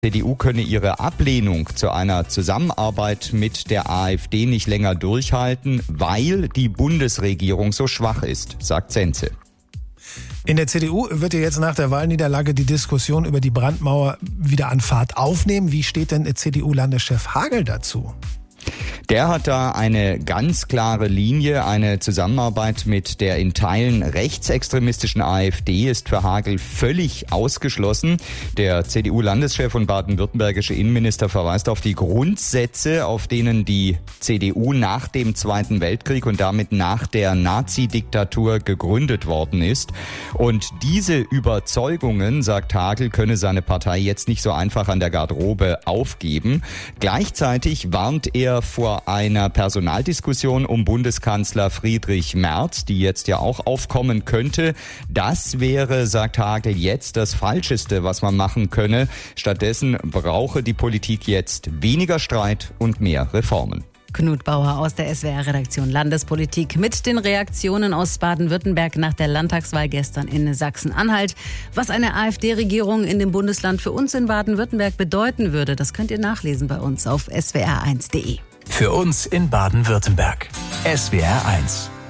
Die CDU könne ihre Ablehnung zu einer Zusammenarbeit mit der AfD nicht länger durchhalten, weil die Bundesregierung so schwach ist, sagt Zenze. In der CDU wird ja jetzt nach der Wahlniederlage die Diskussion über die Brandmauer wieder an Fahrt aufnehmen. Wie steht denn CDU-Landeschef Hagel dazu? Der hat da eine ganz klare Linie. Eine Zusammenarbeit mit der in Teilen rechtsextremistischen AfD ist für Hagel völlig ausgeschlossen. Der CDU-Landeschef und baden-württembergische Innenminister verweist auf die Grundsätze, auf denen die CDU nach dem Zweiten Weltkrieg und damit nach der Nazi-Diktatur gegründet worden ist. Und diese Überzeugungen, sagt Hagel, könne seine Partei jetzt nicht so einfach an der Garderobe aufgeben. Gleichzeitig warnt er vor einer Personaldiskussion um Bundeskanzler Friedrich Merz, die jetzt ja auch aufkommen könnte. Das wäre, sagt Hagel, jetzt das Falscheste, was man machen könne. Stattdessen brauche die Politik jetzt weniger Streit und mehr Reformen. Knut Bauer aus der SWR-Redaktion Landespolitik mit den Reaktionen aus Baden-Württemberg nach der Landtagswahl gestern in Sachsen-Anhalt. Was eine AfD-Regierung in dem Bundesland für uns in Baden-Württemberg bedeuten würde, das könnt ihr nachlesen bei uns auf swr1.de. Für uns in Baden-Württemberg. SWR1